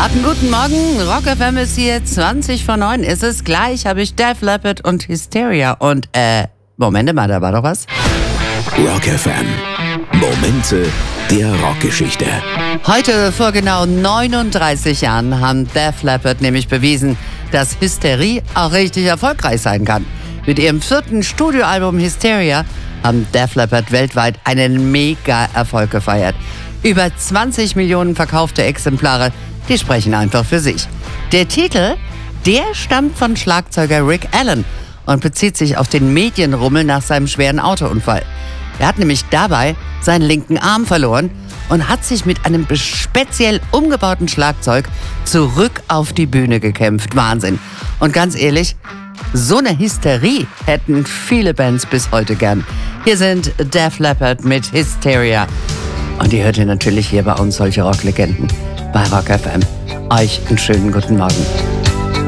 Einen guten Morgen, Rock FM ist hier, 20:09 ist es. Gleich habe ich Def Leppard und Hysteria und, Moment mal, da war doch was. Rock FM. Momente der Rockgeschichte. Heute vor genau 39 Jahren haben Def Leppard nämlich bewiesen, dass Hysterie auch richtig erfolgreich sein kann. Mit ihrem 4. Studioalbum Hysteria haben Def Leppard weltweit einen Mega-Erfolg gefeiert. Über 20 Millionen verkaufte Exemplare, die sprechen einfach für sich. Der Titel, der stammt von Schlagzeuger Rick Allen und bezieht sich auf den Medienrummel nach seinem schweren Autounfall. Er hat nämlich dabei seinen linken Arm verloren und hat sich mit einem speziell umgebauten Schlagzeug zurück auf die Bühne gekämpft. Wahnsinn. Und ganz ehrlich, so eine Hysterie hätten viele Bands bis heute gern. Hier sind Def Leppard mit Hysteria. Und ihr hört ihr natürlich hier bei uns solche Rocklegenden bei Rock FM. Euch einen schönen guten Morgen.